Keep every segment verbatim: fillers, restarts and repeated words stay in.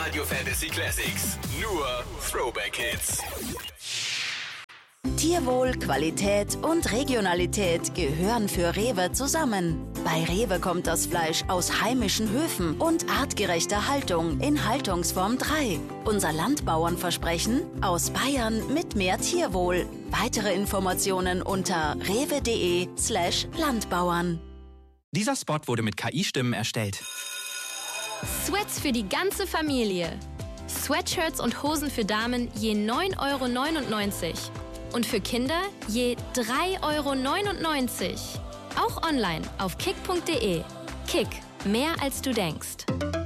Radio Fantasy Classics. Nur Throwback Hits. Tierwohl, Qualität und Regionalität gehören für Rewe zusammen. Bei Rewe kommt das Fleisch aus heimischen Höfen und artgerechter Haltung in Haltungsform drei. Unser Landbauernversprechen: aus Bayern mit mehr Tierwohl. Weitere Informationen unter rewe.de slash Landbauern. Dieser Spot wurde mit K I-Stimmen erstellt. Sweats für die ganze Familie. Sweatshirts und Hosen für Damen je neun Euro neunundneunzig. Und für Kinder je drei Euro neunundneunzig. Auch online auf kick punkt de. Kick, mehr als du denkst.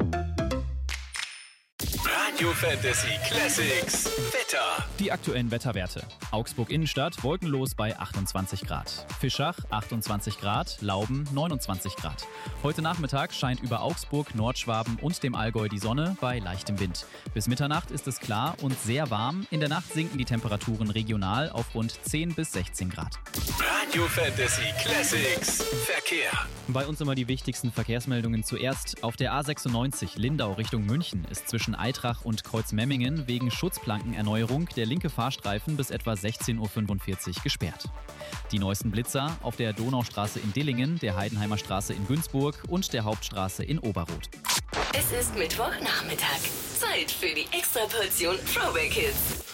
Radio Fantasy Classics Wetter. Die aktuellen Wetterwerte. Augsburg Innenstadt wolkenlos bei achtundzwanzig Grad. Fischach achtundzwanzig Grad, Lauben neunundzwanzig Grad. Heute Nachmittag scheint über Augsburg, Nordschwaben und dem Allgäu die Sonne bei leichtem Wind. Bis Mitternacht ist es klar und sehr warm. In der Nacht sinken die Temperaturen regional auf rund zehn bis sechzehn Grad. Radio Fantasy Classics Verkehr. Bei uns immer die wichtigsten Verkehrsmeldungen zuerst. Auf der A sechsundneunzig Lindau Richtung München ist zwischen Eitrach und Kreuzmemmingen wegen Schutzplankenerneuerung der linke Fahrstreifen bis etwa sechzehn Uhr fünfundvierzig gesperrt. Die neuesten Blitzer auf der Donaustraße in Dillingen, der Heidenheimer Straße in Günzburg und der Hauptstraße in Oberroth. Es ist Mittwochnachmittag. Zeit für die Extraportion Throwback Hits.